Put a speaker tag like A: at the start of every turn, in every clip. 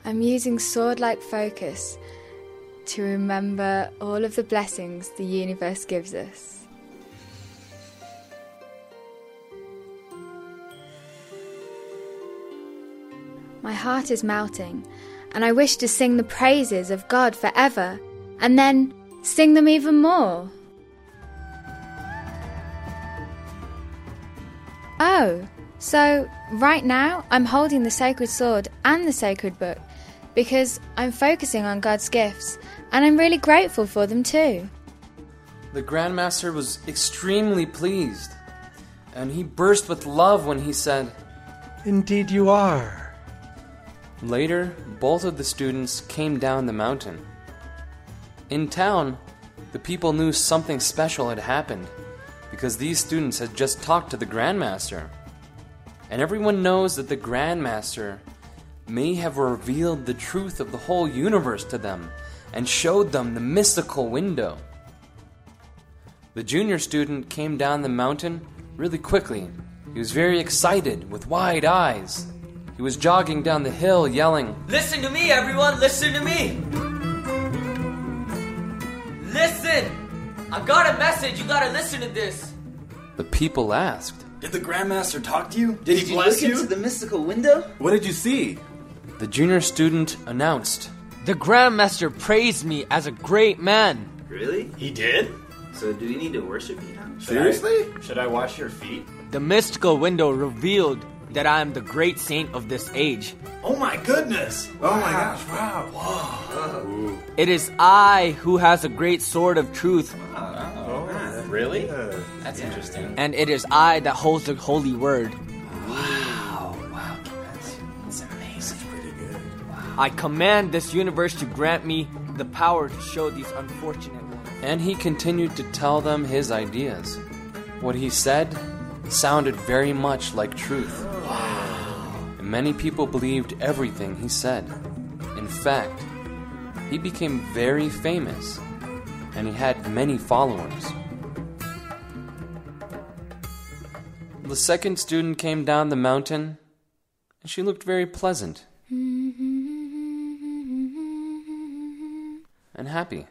A: I'm using sword-like focus to remember all of the blessings the universe gives us. My heart is melting, and I wish to sing the praises of God forever, and then sing them even more. Oh, so right now I'm holding the sacred sword and the sacred book because I'm focusing on God's gifts, and I'm really grateful for them too.
B: The Grandmaster was extremely pleased, and he burst with love when he said,
C: "Indeed you are."
B: Later, both of the students came down the mountain. In town, the people knew something special had happened because these students had just talked to the Grandmaster. And everyone knows that the Grandmaster may have revealed the truth of the whole universe to them and showed them the mystical window. The junior student came down the mountain really quickly. He was very excited with wide eyes. He was jogging down the hill yelling,
D: "Listen to me, everyone! Listen to me! Listen! I got a message. You gotta listen to this."
B: The people asked,
E: "Did the Grandmaster talk to you? Did he
F: you
E: bless
F: look
E: you?
F: into the mystical window?
E: What did you see?"
B: The junior student announced,
D: "The Grandmaster praised me as a great man."
F: Really?
E: He did?
F: So do we need to worship you now?
E: Seriously? Should I wash your feet?
D: The mystical window revealed that I am the great saint of this age.
E: Oh my goodness! Oh my gosh, wow. Whoa.
D: It is I who has a great sword of truth,
E: Really? That's interesting.
D: and it is I that holds the holy word.
E: Wow, that's amazing. That's pretty good.
D: I command this universe to grant me the power to show these unfortunate ones.
B: and he continued to tell them his ideas. What he said sounded very much like truth. And many people believed everything he said. In fact, he became very famous, and he had many followers. The second student came down the mountain, and she looked very pleasant and happy.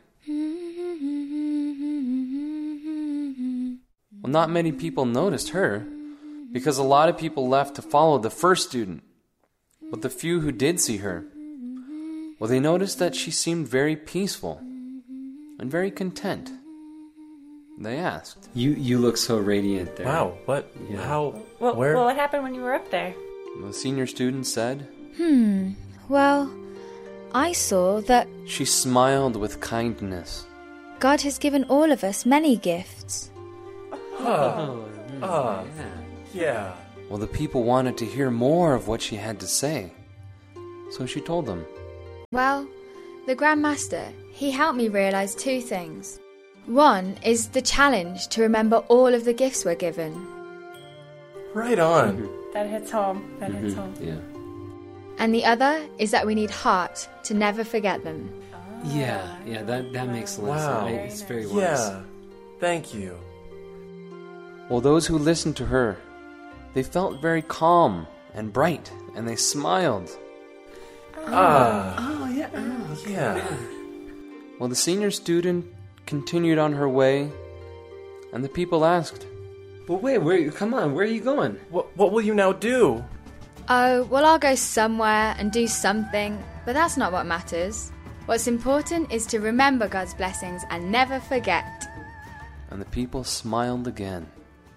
B: Well, not many people noticed her, because a lot of people left to follow the first student. But the few who did see her, well, they noticed that she seemed very peaceful and very content. They asked,
G: You look so radiant there.
C: Wow, what?
G: Yeah.
C: How?
H: Well,
C: where?
H: what happened when you were up there?
B: The senior student said.
A: Well, I saw that
B: She smiled with kindness.
A: God has given all of us many gifts.
C: Yeah.
B: Well, the people wanted to hear more of what she had to say. So she told them.
A: Well, the Grand Master, he helped me realize two things. One is the challenge to remember all of the gifts we're given.
C: Right on.
H: That hits home. That hits home.
B: Yeah.
A: And the other is that we need heart to never forget them.
G: Yeah, that makes a lot
C: Wow.
G: of sense. It's very wise.
C: Yeah. Thank you.
B: Well, those who listened to her, they felt very calm and bright, and they smiled.
C: Yeah.
B: Well, the senior student continued on her way, and the people asked,
G: But wait, come on, where are you going?
C: What will you now do?
A: Oh, well, I'll go somewhere and do something, but that's not what matters. What's important is to remember God's blessings and never forget.
B: and the people smiled again.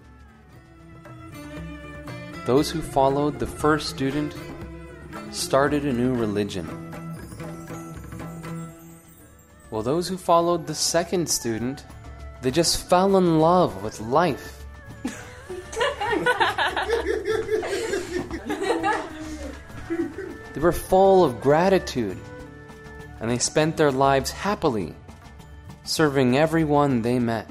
B: Those who followed the first student started a new religion. Well, those who followed the second student, they just fell in love with life. They were full of gratitude, and they spent their lives happily, serving everyone they met.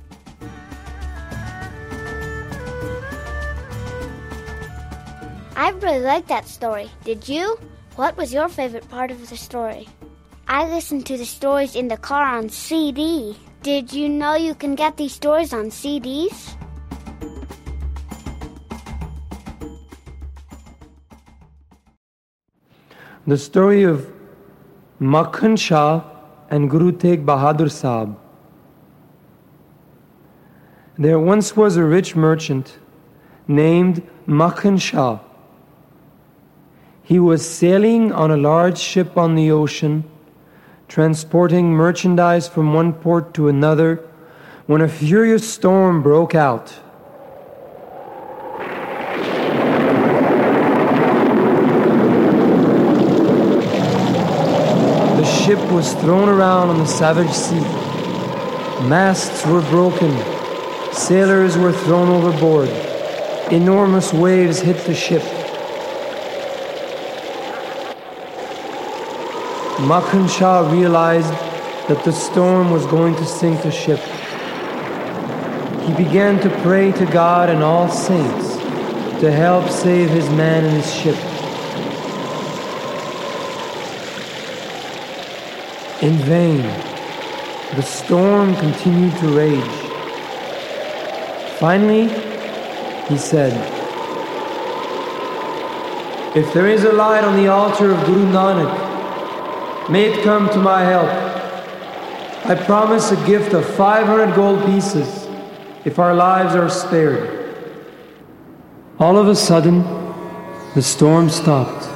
I: I really liked that story. Did you? What was your favorite part of the story? I listened to the stories in the car on CD. Did you know you can get these stories on CDs?
J: The story of Makhan Shah and Guru Tegh Bahadur Sahib. There once was a rich merchant named Makhan Shah. He was sailing on a large ship on the ocean, transporting merchandise from one port to another, when a furious storm broke out. The ship was thrown around on the savage sea. Masts were broken. Sailors were thrown overboard. Enormous waves hit the ship. Makhan Shah realized that the storm was going to sink the ship. He began to pray to God and all saints to help save his man and his ship. In vain, the storm continued to rage. Finally, he said, "If there is a light on the altar of Guru Nanak, may it come to my help. I promise a gift of 500 gold pieces if our lives are spared." All of a sudden, the storm stopped.